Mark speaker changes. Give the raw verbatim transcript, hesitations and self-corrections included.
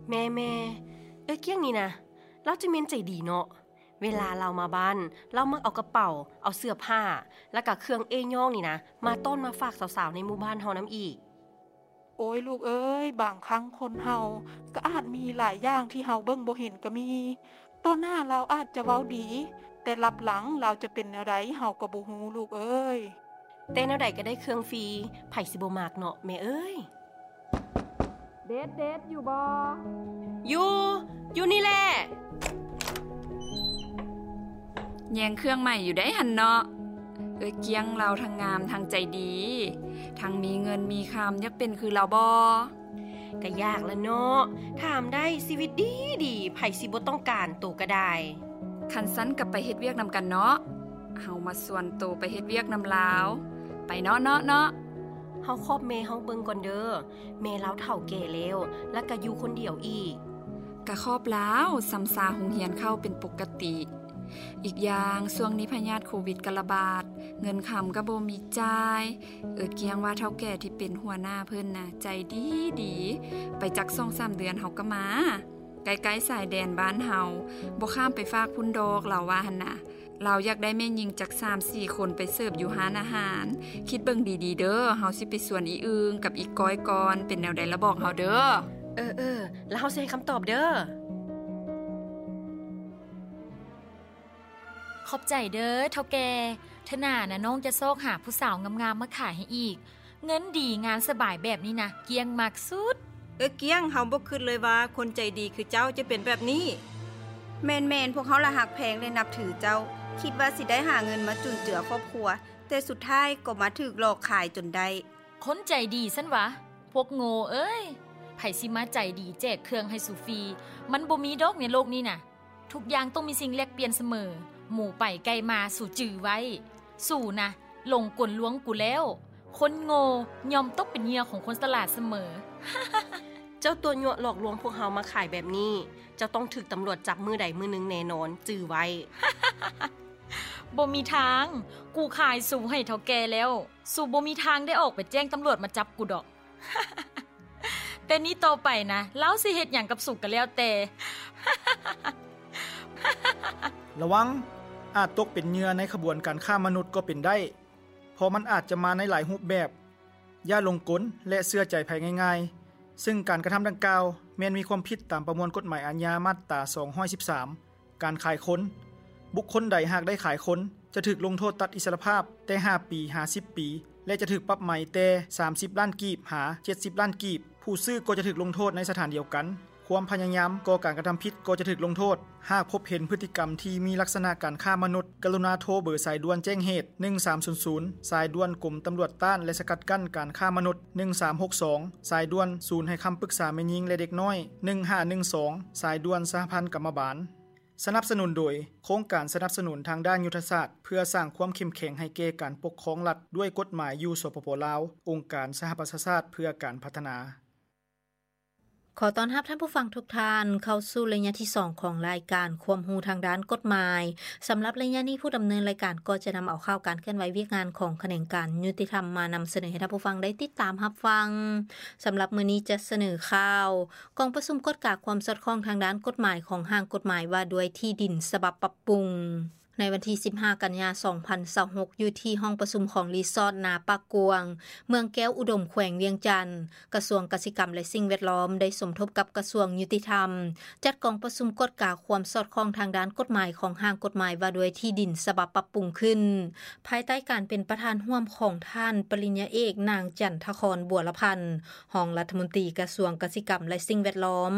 Speaker 1: แม่แม่เอ้ยเกี้ยงนี่นะเราจะเม่นใจดีเนาะเวลาเรามาบ้านเรามักเอากระเป๋าเอาเสื้อผ้าแล้วก็เครื่องเอย่องนี่นะมาต้อนมาฝากสาวๆในหมู่บ้านเฮานำอีก
Speaker 2: โอ้ยลูกเอ้ยบางครั้งคนเฮาก็อาจมีหลายอย่างที่เฮาเบิ่งบ่เห็นก็มีตอนหน้าเราอาจจะเว้าดีแต่ลับหลังเราจะเป็นแนวใดเฮาก็บ่ฮู้ลูกเอ้ย
Speaker 1: แต่แนวใดก็ได้เครื่องฟรีไผสิบ่มักเนาะแม่เอ้ย
Speaker 2: เด็ดเด็ดอยู่บ่
Speaker 1: อยู่อยู่นี่แหละ
Speaker 3: แยงเครื่องใหม่อยู่ได้หันเนาะเอ้ยเกียงเราทั้งงามทั้งใจดีทั้งมีเงินมีคำอยากเป็นคือเราบ่
Speaker 1: ก็ยากละเนาะถามได้ชีวิตดีดีไผสิบ่ต้องการโตก็ได้
Speaker 3: คันซั้นกับไปเฮ็ดเวียกนำกันเนาะเฮามาส่วนโตไปเฮ็ดเวียกนำลาวไปเนาะเนาะเนาะ
Speaker 1: เฮาครอบแม่เฮาเบิ่งก่อนเด้อแม่เราเฒ่าแก่แล้วแล้วก็อยู่คนเดียวอีก
Speaker 3: ก็ครอบแล้วซำซาโรงเรียนเข้าเป็นปกติอีกอย่างช่วงนี้พยาธิโควิดก็ระบาดเงินคำก็บ่มีจ่ายเอิดเกียงว่าเฒ่าแก่ที่เป็นหัวหน้าเพิ่นน่ะใจดีดีไปจัก สองสาม เดือนเฮาก็มาใกล้ๆสายแดนบ้านเฮาบ่ข้ามไปฝากพุ่นดอกเราว่าหั่นน่ะเราอยากได้แม่หญิงจัก สามสี่ คนไปเสิร์ฟอยู่ร้านอาหารคิดเบิ่งดีๆเด้อเฮาสิไปสวนอีอึงกับอีก้อยก่อนเป็นแนวใดละบอกเฮาเด้อ
Speaker 1: เออๆแล้วเฮาสิให้คำตอบเด้อ
Speaker 4: ขอบใจเด้อเฒ่าแก่ทน่านะน้องจะซอกหาผู้สาวงามๆมาขายให้อีกเงินดีงานสบายแบบนี้นะเกียงมากสุด
Speaker 5: เออเกียงเฮาบ่คิดเลยว่าคนใจดีคือเจ้าจะเป็นแบบนี้แม่นๆพวกเฮาละหักแพงและนับถือเจ้าคิดว่าสิได้หาเงินมาจุนเจือครอบครัวแต่สุดท้ายก็มาถูกหลอกขายจนได้
Speaker 4: คนใจดีซั่นวะพวกโง่เอ้ยไผสิมาใจดีแจกเครื่องให้สุฟรีมันบ่มีดอกในโลกนี้น่ะทุกอย่างต้องมีสิ่งแลกเปลี่ยนเสมอหมู่ไปไกลมาสู่จื่อไว้สู่นะลงกลลวงกูแล้วคนโง่ยอมตกเป็นเหยื่อของคนฉลาดเสมอ
Speaker 1: เจ้าตัวยั่วหลอกลวงพวกเฮามาขายแบบนี้เจ้าต้องถูกตำรวจจับมือใดมือนึงแน่นอนจื่อไว้
Speaker 4: บ่มีทางกูขายสู่ให้เฒ่าแก่แล้วสู่บ่มีทางได้ออกไปแจ้งตำรวจมาจับกูดอก แต่นี้ต่อไปนะเล่าสิเฮ็ดหยังกับสุกก็แล้วแต่
Speaker 6: ระวังอาจตกเป็นเหยื่อในขบวนการค้ามนุษย์ก็เป็นได้เพราะมันอาจจะมาในหลายรูปแบบอย่าหลงกลและเชื่อใจไผง่ายๆซึ่งการกระทำดังกล่าวแม้นมีความผิดตามประมวลกฎหมายอาญามาตราสองร้อยสิบสามการขายคนบุคคลใดหากได้ขายคนจะถูกลงโทษตัดอิสรภาพแต่ห้าปีห้าสิบปีและจะถูกปรับใหม่แต่สามสิบล้านกีบหาเจ็ดสิบล้านกีบผู้ซื้อก็จะถูกลงโทษในสถานเดียวกันความพยายามก่อการกระทำผิดก็จะถูกลงโทษหากพบเห็นพฤติกรรมที่มีลักษณะการฆ่ามนุษย์กรุณาโทรเบอร์สายด่วนแจ้งเหตุหนึ่งสามศูนย์ศูนย์สายด่วนกรมตำรวจต้านและสกัดกั้นการฆ่ามนุษย์หนึ่งสามหกสองสายด่วนศูนย์ให้คำปรึกษาแม่หญิงและเด็กน้อยหนึ่งห้าหนึ่งสองสายด่วนสหพันธ์กรรมบาลสนับสนุนโดยโครงการสนับสนุนทางด้านยุทธศาสตร์เพื่อสร้างความเข้มแข็งให้แก่การปกครองรัฐด้วยกฎหมายยูสปปลาวองค์การสหประชาชาติเพื่อการพัฒนา
Speaker 7: ขอต้อนรับท่านผู้ฟังทุกท่านเข้าสู่ระยะที่สองของรายการความรู้ทางด้านกฎหมายสำหรับระยะนี้ผู้ดำเนินรายการก็จะนำเอาข่าวการเคลื่อนไหวเวียกงานของแขนงการยุติธรรมมานำเสนอให้ท่านผู้ฟังได้ติดตามรับฟังสำหรับมื้อนี้จะเสนอข่าวกองประชุมกฎกาความสอดคล้องทางด้านกฎหมายของห้างกฎหมายว่าด้วยที่ดินฉบับปรับปรุงในวันที่สิบห้ากันยายนสองพันยี่สิบหกอยู่ที่ห้องประชุมของรีสอร์ทนาปากกวงเมืองแก้วอุดมแขวงเวียงจันทน์กระทรวงเกษตรกรรมและสิ่งแวดล้อมได้สมทบกับกระทรวงยุติธรรมจัดกองประชุมกฎกาความสอดคล้องทางด้านกฎหมายของห้างกฎหมายว่าด้วยที่ดินฉบับปรับปรุงขึ้นภายใต้การเป็นประธานร่วมของท่านปริญญาเอกนางจันทครบัวละพันธ์รองรัฐมนตรีกระทรวงเกษตรกรรมและสิ่งแวดล้อม